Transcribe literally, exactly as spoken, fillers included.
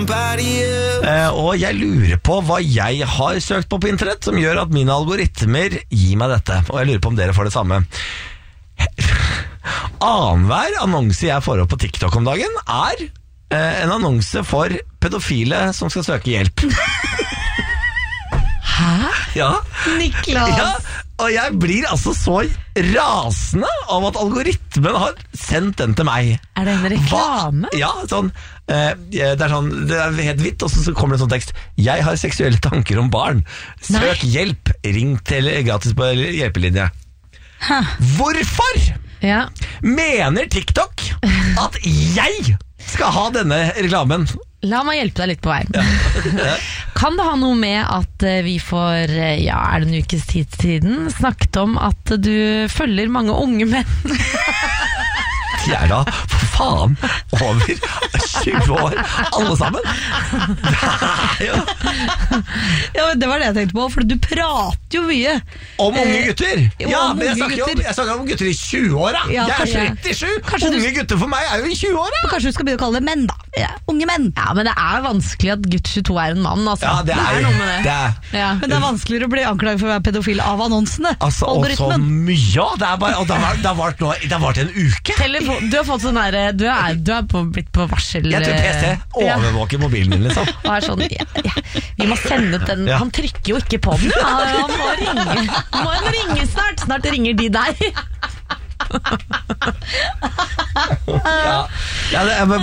Uh, og jeg lurer på hva jeg har søkt på på internett som gjør at mine algoritmer gir meg dette. Og jeg lurer på om dere får det samme. Annenhver annonse jeg får opp på TikTok om dagen er uh, en annonse for pedofile som skal søke hjelp. Hæ? Ja. Niklas. Ja, og jeg blir altså så rasende av at algoritmen har sendt den til meg. Er det en reklame? Hva? Ja, sånn uh, det er sånn, det er helt hvitt, og så kommer det en sånn tekst. Jeg har seksuelle tanker om barn. Søk Nei. hjelp. Ring til gratis på hjelpelinje. Hæ? Hvorfor ja. mener TikTok at jeg skal ha denne reklamen? La meg hjelpe deg litt på vei. Ja. Kan det ha noe med at vi for, ja, er det en ukes tid siden snakket om at du følger mange unge menn? De er da, for faen, over tjue år, alle sammen. Ja. Ja, det var det jeg tenkte på, for du prater jo mye. Om unge gutter? Eh, ja, om men jeg unge snakker, gutter. om, jeg snakker om gutter i tjue-åra. Ja, jeg er kanskje- trettisju. kanskje Unge du- gutter for meg er jo i tjue-åra. Kanskje du skal begynne å kalle det menn, da. Ja, unge menn. Ja, men det er vanskelig at gutt tjueto er en mann, altså. Ja, det er, noe med det. det er Ja. Men det er vanskeligere å bli anklaget for å være pedofil av annonsene. Altså, og så Algoritmen. mye. Det er bare, og det har, det har vart nå, det har vart en uke. Telefon, du har fått sånn der, du er, du er på, blitt på varsel. Jeg tror P S T Ja. overvåker mobilen min, liksom. Og er sånn, ja, ja. Vi må sende ut den. Ja. Han trykker jo ikke på den. Ja, han må ringe. Må han ringe snart? Snart ringer de deg. Ja, ja det er,